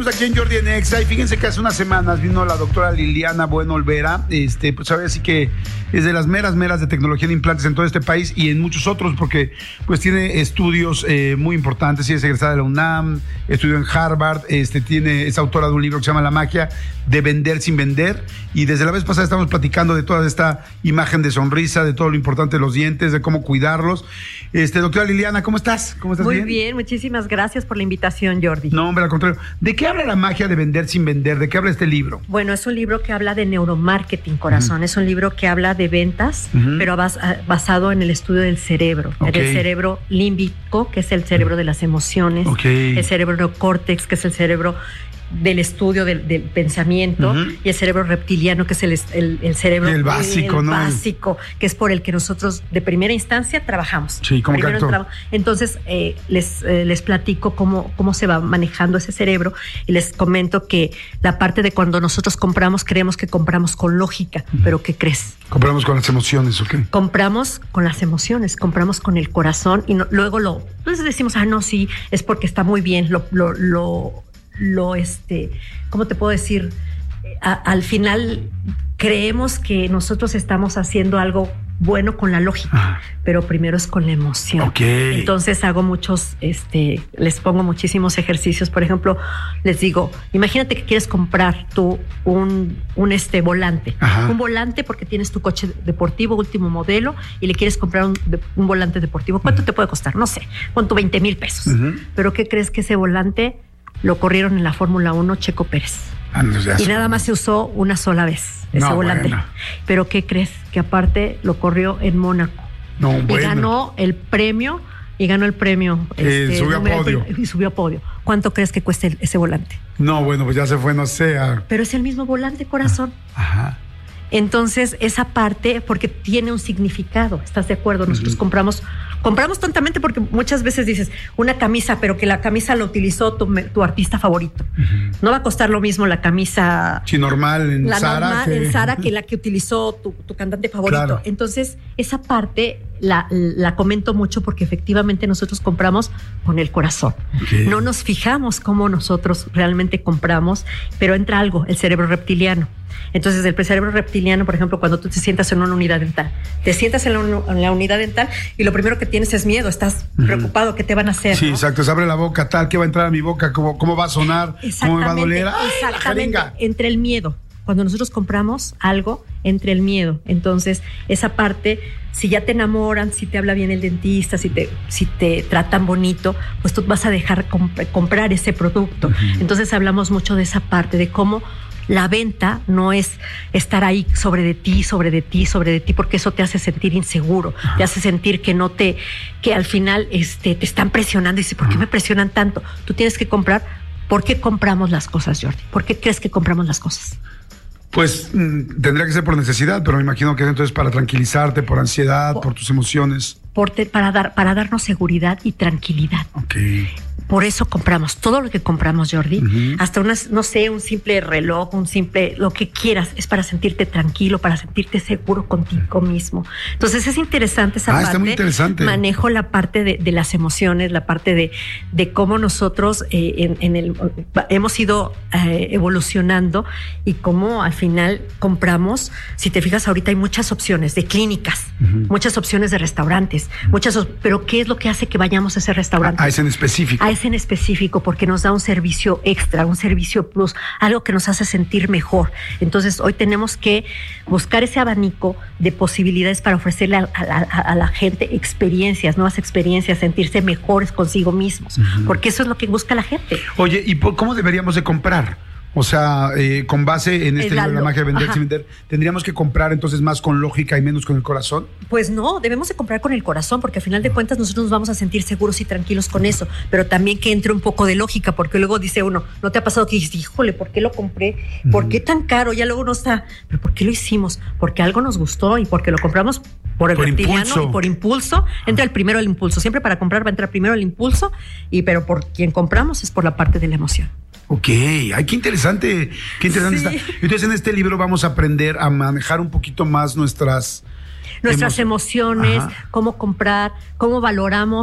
Aquí en Jordi en Exa, y fíjense que hace unas semanas vino la doctora Liliana Bueno Olvera, pues sabe así que es de las meras de tecnología de implantes en todo este país y en muchos otros, porque pues tiene estudios muy importantes. Sí, es egresada de la UNAM, estudió en Harvard, es autora de un libro que se llama La magia de vender sin vender, y desde la vez pasada estamos platicando de toda esta imagen de sonrisa, de todo lo importante de los dientes, de cómo cuidarlos. Doctora Liliana, ¿cómo estás? ¿Cómo estás? Muy bien, muchísimas gracias por la invitación, Jordi. No, hombre, al contrario. ¿De qué habla La magia de vender sin vender? ¿De qué habla este libro? Bueno, es un libro que habla de neuromarketing, corazón. Es un libro que habla de ventas, pero basado en el estudio del cerebro. Okay. El cerebro límbico, que es el cerebro de las emociones. Okay. El cerebro neocórtex, que es el cerebro del estudio del pensamiento, y el cerebro reptiliano, que es el cerebro básico, ¿no? Básico, que es por el que nosotros de primera instancia trabajamos. Sí, como entonces les platico cómo se va manejando ese cerebro, y les comento que la parte de cuando nosotros compramos, creemos que compramos con lógica, pero ¿qué crees? Compramos con las emociones, ¿ok? Compramos con las emociones, compramos con el corazón, y luego entonces decimos, no, sí, es porque está muy bien, ¿cómo te puedo decir? Al final creemos que nosotros estamos haciendo algo bueno con la lógica, pero primero es con la emoción. Okay. Entonces hago les pongo muchísimos ejercicios. Por ejemplo, les digo, imagínate que quieres comprar tú un volante. Un volante porque tienes tu coche deportivo último modelo y le quieres comprar un volante deportivo. ¿Cuánto te puede costar? No sé, con tu 20,000 pesos. Pero ¿qué crees? Que ese volante lo corrieron en la Fórmula 1 Checo Pérez. Y nada más se usó una sola vez ese volante. Bueno. Pero ¿qué crees? Que aparte lo corrió en Mónaco. Y ganó el premio. Subió a podio. ¿Cuánto crees que cuesta ese volante? No, bueno, pues ya se fue, no sé. Pero es el mismo volante, corazón. Ajá. Entonces, esa parte, porque tiene un significado, ¿estás de acuerdo? Nosotros compramos tontamente, porque muchas veces dices una camisa, pero que la camisa la utilizó tu artista favorito. No va a costar lo mismo la camisa normal en Zara que la que utilizó tu cantante favorito. Claro. Entonces, esa parte la comento mucho, porque efectivamente nosotros compramos con el corazón. Okay. No nos fijamos cómo nosotros realmente compramos, pero entra algo, el cerebro reptiliano. Entonces, el cerebro reptiliano, por ejemplo, cuando tú te sientas en una unidad dental, te sientas en la unidad dental y lo primero que tienes es miedo, estás preocupado, ¿qué te van a hacer? Sí, ¿no? Exacto, se abre la boca, ¿qué va a entrar a mi boca? ¿Cómo va a sonar? ¿Cómo me va a doler? Exactamente, entre el miedo. Cuando nosotros compramos algo, entre el miedo. Entonces, esa parte, si ya te enamoran, si te habla bien el dentista, si te tratan bonito, pues tú vas a dejar comprar ese producto. Entonces, hablamos mucho de esa parte, de cómo la venta no es estar ahí sobre de ti, porque eso te hace sentir inseguro, te hace sentir que al final te están presionando. Y dices, ¿por qué me presionan tanto? Tú tienes que comprar. ¿Por qué compramos las cosas, Jordi? ¿Por qué crees que compramos las cosas? Pues tendría que ser por necesidad, pero me imagino que entonces para tranquilizarte, por ansiedad, por tus emociones. Para darnos seguridad y tranquilidad. Okay. Por eso compramos todo lo que compramos, Jordi. Hasta un simple reloj, lo que quieras, es para sentirte tranquilo, para sentirte seguro contigo mismo. Entonces es interesante esa parte. Está muy interesante. Manejo la parte de las emociones, la parte de cómo nosotros hemos ido evolucionando, y cómo al final compramos. Si te fijas, ahorita hay muchas opciones de clínicas, muchas opciones de restaurantes, pero ¿qué es lo que hace que vayamos a ese restaurante? A ese en específico. En específico, porque nos da un servicio extra, un servicio plus, algo que nos hace sentir mejor. Entonces, hoy tenemos que buscar ese abanico de posibilidades para ofrecerle a la gente nuevas experiencias, sentirse mejores consigo mismos, porque eso es lo que busca la gente. Oye, ¿y cómo deberíamos de comprar? O sea, con base en libro, La magia de vender sin vender, ¿tendríamos que comprar entonces más con lógica y menos con el corazón? Pues no, debemos de comprar con el corazón, porque al final de cuentas nosotros nos vamos a sentir seguros y tranquilos con eso, pero también que entre un poco de lógica, porque luego dice uno, ¿no te ha pasado que dices, híjole, ¿por qué lo compré? ¿Por qué tan caro? Ya luego no está, ¿pero por qué lo hicimos? Porque algo nos gustó y porque lo compramos por el reptiliano y por impulso. Entra primero el impulso, siempre para comprar va a entrar primero el impulso, pero por quien compramos es por la parte de la emoción. Ok, ay, qué interesante sí. Está. Entonces, en este libro vamos a aprender a manejar un poquito más nuestras emociones, cómo comprar, cómo valoramos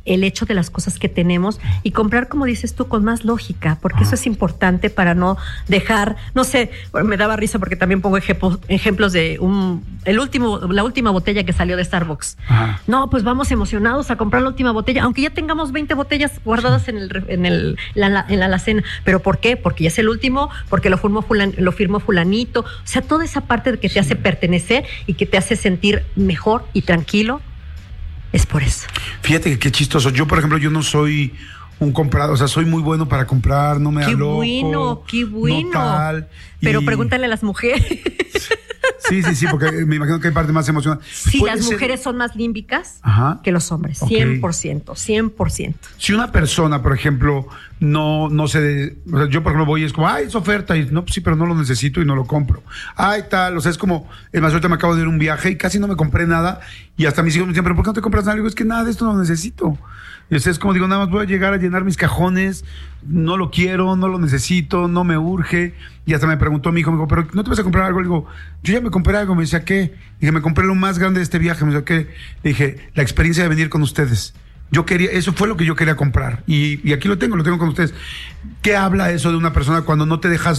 el hecho de las cosas que tenemos y comprar, como dices tú, con más lógica, porque eso es importante para no dejar, no sé, me daba risa porque también pongo ejemplos de la última botella que salió de Starbucks. Ajá. No, pues vamos emocionados a comprar la última botella, aunque ya tengamos 20 botellas guardadas en la alacena. ¿Pero por qué? Porque ya es el último, porque lo firmó fulanito. O sea, toda esa parte de que te hace pertenecer y que te hace sentir mejor y tranquilo, es por eso. Fíjate que qué chistoso. Yo, por ejemplo, yo no soy un comprador, o sea, soy muy bueno para comprar, no me da loco. Qué bueno. No tal, pero pregúntale a las mujeres. Sí, porque me imagino que hay parte más emocional. Sí, las mujeres son más límbicas que los hombres, 100%. Si una persona, por ejemplo, no se... O sea, yo, por ejemplo, voy y es como, es oferta, y no, pues sí, pero no lo necesito y no lo compro. Tal, o sea, es como, es más, ahorita me acabo de ir a un viaje y casi no me compré nada, y hasta mis hijos me dicen, ¿pero por qué no te compras nada? Y digo, es que nada de esto no necesito. Y es como digo, nada más voy a llegar a llenar mis cajones, no lo quiero, no lo necesito, no me urge. Y hasta me preguntó mi hijo, me dijo, ¿pero no te vas a comprar algo? Le digo, yo ya me compré algo. Me decía, ¿qué? Dije, me compré lo más grande de este viaje. Me decía, ¿qué? Le dije, la experiencia de venir con ustedes. Eso fue lo que yo quería comprar. Y aquí lo tengo con ustedes. ¿Qué habla eso de una persona cuando no te dejas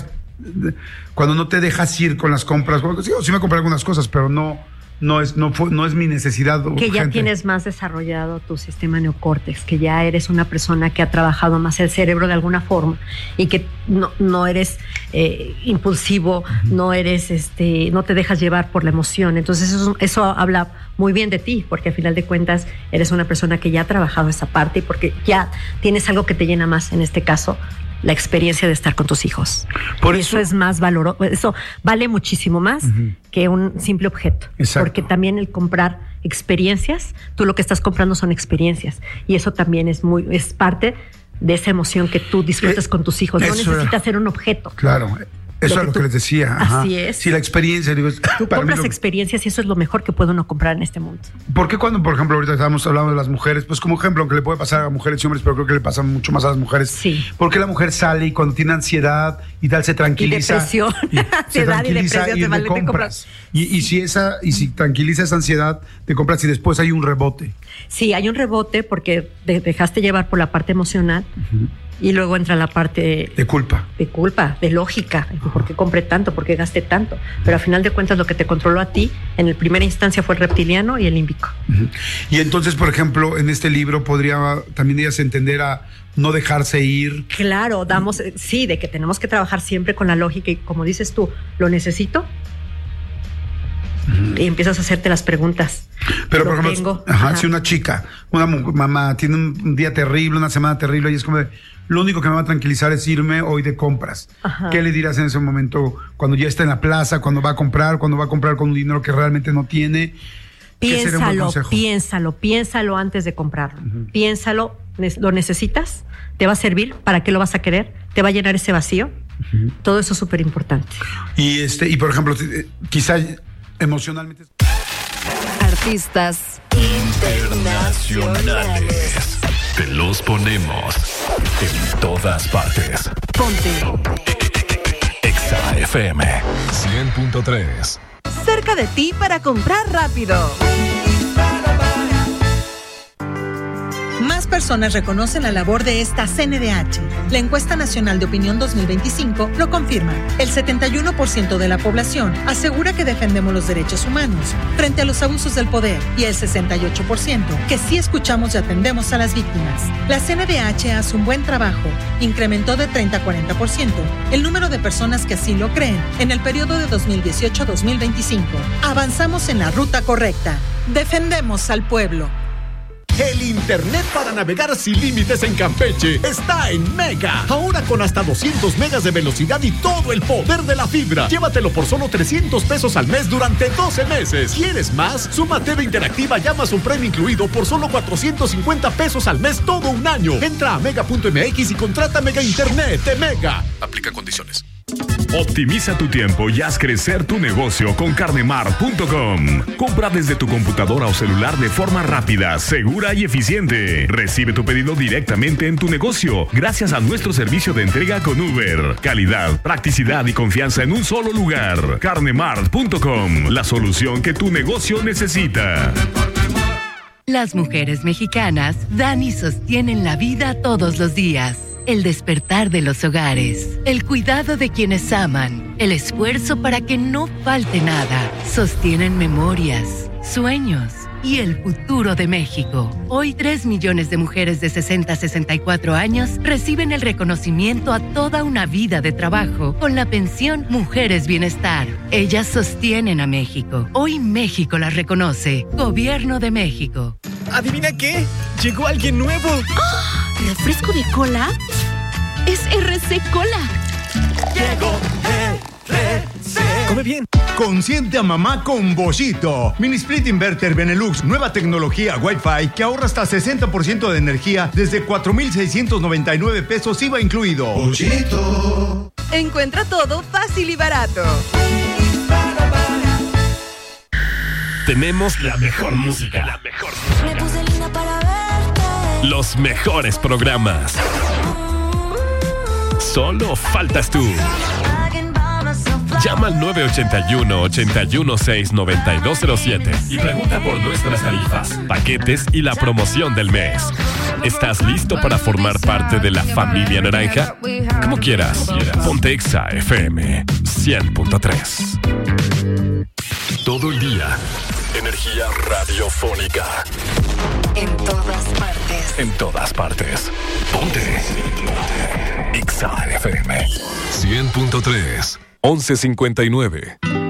ir con las compras? Sí me compré algunas cosas, pero no es mi necesidad urgente. Que ya tienes más desarrollado tu sistema neocórtex, que ya eres una persona que ha trabajado más el cerebro de alguna forma y que no eres impulsivo, no eres no te dejas llevar por la emoción. Entonces eso habla muy bien de ti, porque al final de cuentas eres una persona que ya ha trabajado esa parte y porque ya tienes algo que te llena más, en este caso la experiencia de estar con tus hijos. Por eso es más valoroso, eso vale muchísimo más que un simple objeto. Exacto. Porque también el comprar experiencias, tú lo que estás comprando son experiencias, y eso también es parte de esa emoción que tú disfrutas con tus hijos. No necesitas ser un objeto. Claro. Eso es lo que les decía. Así es. Sí, la experiencia. Digo, tú compras experiencias y eso es lo mejor que puede uno comprar en este mundo. ¿Por qué cuando, por ejemplo, ahorita estábamos hablando de las mujeres, pues como ejemplo, aunque le puede pasar a mujeres y hombres, pero creo que le pasa mucho más a las mujeres? Sí. ¿Por qué la mujer sale y cuando tiene ansiedad y tal se tranquiliza? Y depresión. Ansiedad y depresión se vale, te compras. Y si tranquiliza esa ansiedad, te compras y después hay un rebote. Sí, hay un rebote porque te dejaste llevar por la parte emocional. Y luego entra la parte de culpa, de lógica. ¿Por qué compré tanto? ¿Por qué gasté tanto? Pero al final de cuentas lo que te controló a ti en primera instancia fue el reptiliano y el límbico. Y entonces, por ejemplo, en este libro podría también ellas entender a no dejarse ir. Claro, de que tenemos que trabajar siempre con la lógica y como dices tú, ¿lo necesito? Y empiezas a hacerte las preguntas. Pero por ejemplo, si una chica, una mamá tiene un día terrible, una semana terrible, y es como lo único que me va a tranquilizar es irme hoy de compras. ¿Qué le dirás en ese momento cuando ya está en la plaza, cuando va a comprar con un dinero que realmente no tiene? Piénsalo antes de comprarlo. Piénsalo, ¿lo necesitas? ¿Te va a servir? ¿Para qué lo vas a querer? ¿Te va a llenar ese vacío? Todo eso es súper importante. Y por ejemplo, quizá emocionalmente. Artistas internacionales. Te los ponemos en todas partes. Ponte Exa FM 100.3. Cerca de ti para comprar rápido. Más personas reconocen la labor de esta CNDH. La encuesta nacional de opinión 2025 lo confirma. El 71% de la población asegura que defendemos los derechos humanos frente a los abusos del poder y el 68% que sí escuchamos y atendemos a las víctimas. La CNDH hace un buen trabajo. Incrementó de 30 a 40% el número de personas que así lo creen en el periodo de 2018 a 2025. Avanzamos en la ruta correcta. Defendemos al pueblo. El internet para navegar sin límites en Campeche está en Mega. Ahora con hasta 200 megas de velocidad y todo el poder de la fibra. Llévatelo por solo 300 pesos al mes durante 12 meses. ¿Quieres más? Suma TV interactiva y Amazon Prime incluido por solo 450 pesos al mes todo un año. Entra a mega.mx y contrata Mega Internet de Mega. Aplica condiciones. Optimiza tu tiempo y haz crecer tu negocio con carnemart.com. Compra desde tu computadora o celular de forma rápida, segura y eficiente. Recibe tu pedido directamente en tu negocio gracias a nuestro servicio de entrega con Uber. Calidad, practicidad y confianza en un solo lugar. Carnemart.com, la solución que tu negocio necesita. Las mujeres mexicanas dan y sostienen la vida todos los días. El despertar de los hogares, el cuidado de quienes aman, el esfuerzo para que no falte nada, sostienen memorias, sueños y el futuro de México. Hoy 3 millones de mujeres de 60 a 64 años reciben el reconocimiento a toda una vida de trabajo con la pensión Mujeres Bienestar. Ellas sostienen a México. Hoy México las reconoce. Gobierno de México. ¿Adivina qué? Llegó alguien nuevo. ¡Oh! ¿Refresco de cola? Es RC Cola. Llegó RC. Come bien. Consiente a mamá con Boschito. Mini Split Inverter Benelux, nueva tecnología Wi-Fi que ahorra hasta 60% de energía desde 4,699 pesos IVA incluido. Boschito. Encuentra todo fácil y barato. Tenemos la mejor música. La mejor música. Me puse linda para verte. Los mejores programas. Solo faltas tú. Llama al 981-816-9207 y pregunta por nuestras tarifas, paquetes y la promoción del mes. ¿Estás listo para formar parte de la familia naranja? Como quieras. Ponte Exa FM 100.3. Todo el día. Energía radiofónica. En todas partes. En todas partes. Ponte. Exa FM 100.3. 11:59.